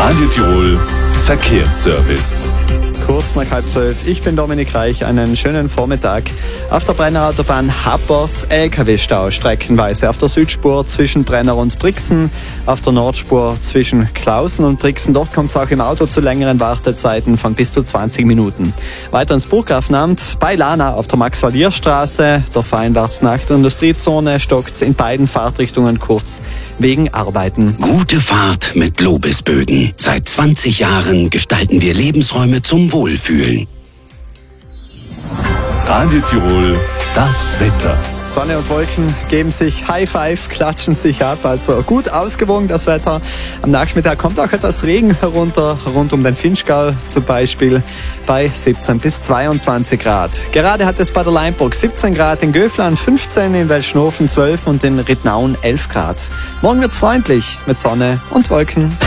Radio Tirol Verkehrsservice. Kurz nach 11:30. Ich bin Dominik Reich. Einen schönen Vormittag. Auf der Brenner Autobahn Hapports LKW-Stau streckenweise. Auf der Südspur zwischen Brenner und Brixen. Auf der Nordspur zwischen Klausen und Brixen. Dort kommt es auch im Auto zu längeren Wartezeiten von bis zu 20 Minuten. Weiter ins Burggrafenamt. Bei Lana auf der Max-Valier-Straße. Doch vereinbarts nach der Industriezone stockt es in beiden Fahrtrichtungen kurz wegen Arbeiten. Gute Fahrt mit Lobesböden. Seit 20 Jahren gestalten wir Lebensräume zum Wohlfühlen. Radio Tirol, das Wetter. Sonne und Wolken geben sich High Five, klatschen sich ab, also gut ausgewogen das Wetter. Am Nachmittag kommt auch etwas Regen herunter, rund um den Vinschgau zum Beispiel bei 17 bis 22 Grad. Gerade hat es bei der Leinburg 17 Grad, in Göfland 15, in Welschnofen 12 und in Rittnauen 11 Grad. Morgen wird's freundlich mit Sonne und Wolken.